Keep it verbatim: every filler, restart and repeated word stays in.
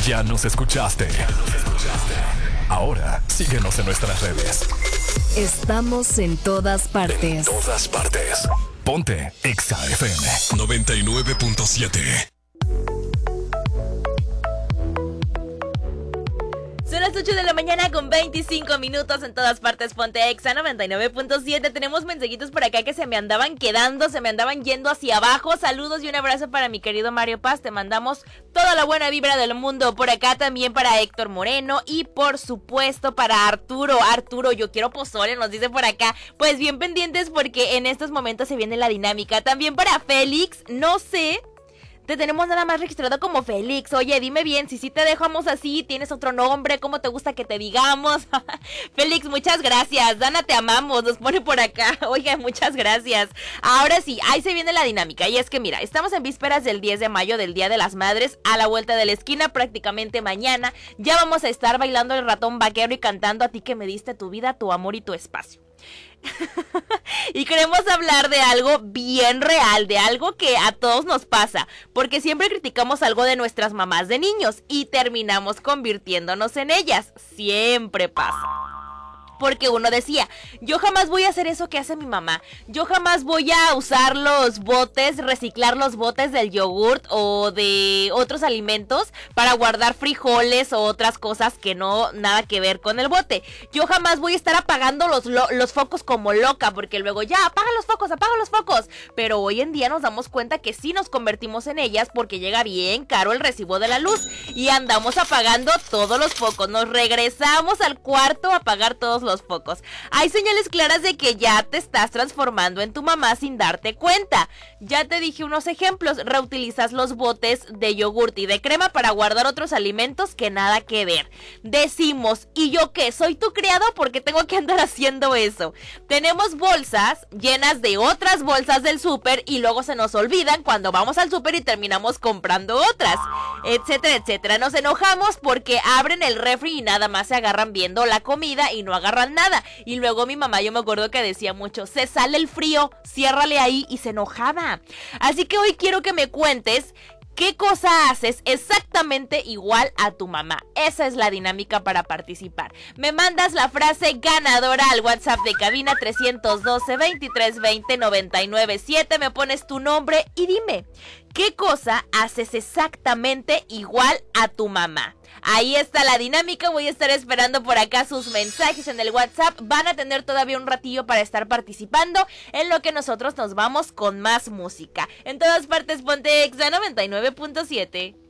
Ya nos escuchaste. Ya nos escuchaste. Ahora, síguenos en nuestras redes. Estamos en todas partes. En todas partes. Ponte Exa F M noventa y nueve punto siete. Son las ocho de la mañana con veinticinco minutos en todas partes. Ponte Exa noventa y nueve punto siete. Tenemos mensajitos por acá que se me andaban quedando, se me andaban yendo hacia abajo. Saludos y un abrazo para mi querido Mario Paz. Te mandamos toda la buena vibra del mundo. Por acá también para Héctor Moreno y por supuesto para Arturo. Arturo, yo quiero pozole, nos dice por acá. Pues bien pendientes porque en estos momentos se viene la dinámica. También para Félix, no sé... Te tenemos nada más registrado como Félix. Oye, dime bien, si sí te dejamos así, tienes otro nombre, ¿cómo te gusta que te digamos? Félix, muchas gracias. Dana, te amamos, nos pone por acá. Oiga, muchas gracias. Ahora sí, ahí se viene la dinámica. Y es que mira, estamos en vísperas del diez de mayo, del Día de las Madres, a la vuelta de la esquina, prácticamente mañana. Ya vamos a estar bailando el ratón vaquero y cantando A ti que me diste tu vida, tu amor y tu espacio. Y queremos hablar de algo bien real, de algo que a todos nos pasa, porque siempre criticamos algo de nuestras mamás de niños y terminamos convirtiéndonos en ellas. Siempre pasa. Porque uno decía, yo jamás voy a hacer eso que hace mi mamá. Yo jamás voy a usar los botes, reciclar los botes del yogurt o de otros alimentos para guardar frijoles o otras cosas que no, nada que ver con el bote. Yo jamás voy a estar apagando los, lo, los focos como loca, porque luego ya, apaga los focos, apaga los focos. Pero hoy en día nos damos cuenta que sí nos convertimos en ellas porque llega bien caro el recibo de la luz y andamos apagando todos los focos. Nos regresamos al cuarto a apagar todos los focos. Hay señales claras de que ya te estás transformando en tu mamá sin darte cuenta. Ya te dije unos ejemplos. Reutilizas los botes de yogurt y de crema para guardar otros alimentos que nada que ver. Decimos, ¿y yo qué? ¿Soy tu criado? ¿Por qué tengo que andar haciendo eso? Tenemos bolsas llenas de otras bolsas del súper y luego se nos olvidan cuando vamos al súper y terminamos comprando otras, etcétera, etcétera. Nos enojamos porque abren el refri y nada más se agarran viendo la comida y no agarran nada. Y luego mi mamá, yo me acuerdo que decía mucho, se sale el frío, ciérrale ahí, y se enojaba. Así que hoy quiero que me cuentes ¿qué cosa haces exactamente igual a tu mamá? Esa es la dinámica para participar. Me mandas la frase ganadora al WhatsApp de cabina tres uno dos, veintitrés veinte, noventa y nueve siete. Me pones tu nombre y dime, ¿qué cosa haces exactamente igual a tu mamá? Ahí está la dinámica, voy a estar esperando por acá sus mensajes en el WhatsApp. Van a tener todavía un ratillo para estar participando, en lo que nosotros nos vamos con más música. En todas partes, ponte Exa noventa y nueve punto siete.